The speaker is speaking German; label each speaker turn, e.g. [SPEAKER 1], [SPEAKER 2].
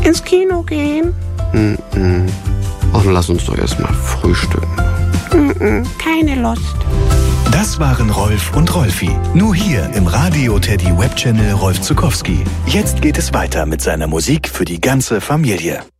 [SPEAKER 1] ins Kino gehen?
[SPEAKER 2] Ach, dann lass uns doch erstmal frühstücken.
[SPEAKER 1] Keine Lust.
[SPEAKER 3] Das waren Rolf und Rolfi. Nur hier im Radio Teddy Webchannel Rolf Zuckowski. Jetzt geht es weiter mit seiner Musik für die ganze Familie.